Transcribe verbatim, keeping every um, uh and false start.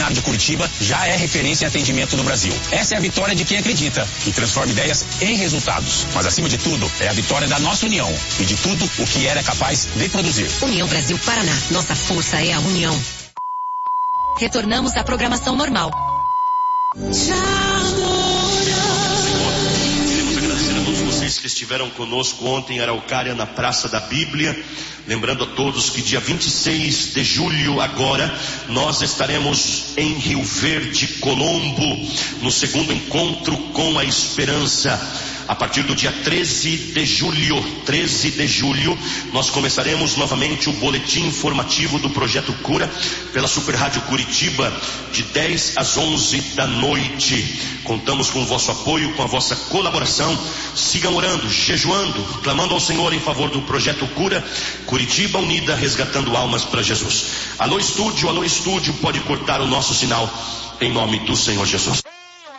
Seminário de Curitiba já é referência em atendimento no Brasil. Essa é a vitória de quem acredita e transforma ideias em resultados. Mas acima de tudo, é a vitória da nossa união e de tudo o que ela é capaz de produzir. União Brasil Paraná. Nossa força é a união. Retornamos à programação normal. Queremos agradecer a todos vocês que estiveram conosco ontem em Araucária, na Praça da Bíblia. Lembrando a todos que dia vinte e seis de julho agora, nós estaremos em Rio Verde, Colombo, no segundo encontro com a esperança. A partir do dia treze de julho, treze de julho, nós começaremos novamente o boletim informativo do Projeto Cura pela Super Rádio Curitiba, de dez às onze da noite. Contamos com o vosso apoio, com a vossa colaboração. Sigam orando, jejuando, clamando ao Senhor em favor do Projeto Cura. Curitiba unida, resgatando almas para Jesus. Alô estúdio, alô estúdio, pode cortar o nosso sinal em nome do Senhor Jesus.